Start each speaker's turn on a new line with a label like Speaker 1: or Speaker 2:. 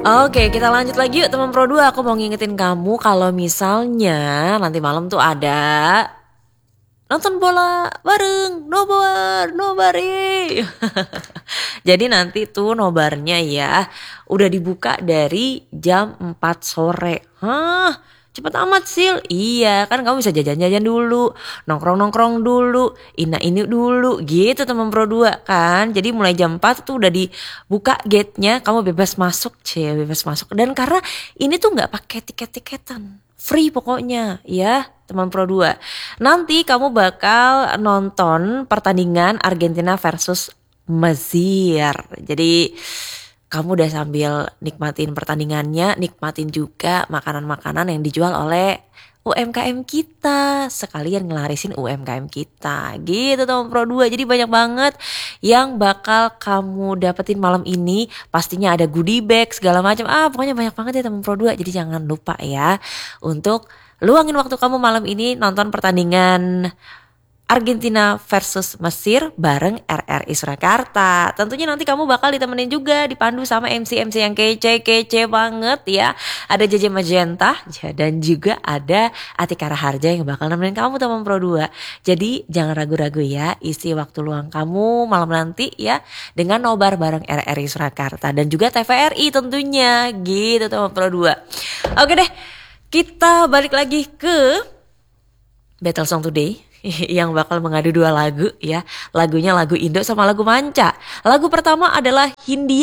Speaker 1: Oke, kita lanjut lagi yuk teman Pro 2. Aku mau ngingetin kamu kalau misalnya nanti malam tuh ada nonton bola bareng, nobar, nobari. Jadi nanti tuh nobarnya ya udah dibuka dari jam 4 sore. Hah, cepet amat Sil. Iya, kan kamu bisa jajan-jajan dulu, nongkrong-nongkrong dulu, ini dulu gitu teman Pro 2 kan. Jadi mulai jam 4 tuh udah dibuka gate-nya, kamu bebas masuk, bebas masuk. Dan karena ini tuh nggak pakai tiket-tiketan. Free pokoknya ya teman Pro 2. Nanti kamu bakal nonton pertandingan Argentina versus Mesir. Jadi kamu udah sambil nikmatin pertandingannya, nikmatin juga makanan-makanan yang dijual oleh UMKM kita. Sekalian ngelarisin UMKM kita. Gitu teman Pro 2. Jadi banyak banget yang bakal kamu dapetin malam ini. Pastinya ada goodie bag segala macam. Pokoknya banyak banget ya teman Pro 2. Jadi jangan lupa ya untuk luangin waktu kamu malam ini nonton pertandingan Argentina versus Mesir bareng RRI Surakarta. Tentunya nanti kamu bakal ditemenin juga, dipandu sama MC-MC yang kece-kece banget ya. Ada JJ Magenta dan juga ada Atika Raharja yang bakal nemenin kamu teman Pro 2. Jadi jangan ragu-ragu ya, isi waktu luang kamu malam nanti ya dengan nobar bareng RRI Surakarta dan juga TVRI tentunya gitu teman Pro 2. Oke deh, kita balik lagi ke Battle Song Today yang bakal mengadu dua lagu ya. Lagunya lagu Indo sama lagu Manca. Lagu pertama adalah Hindia